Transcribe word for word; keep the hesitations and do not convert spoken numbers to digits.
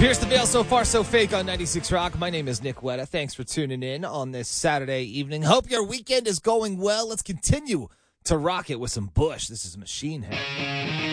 Pierce the Veil, So Far So Fake on ninety-six Rock. My name is Nick Wetta. Thanks for tuning in on this Saturday evening. Hope your weekend is going well. Let's continue to rock it with some Bush. This is Machine Head.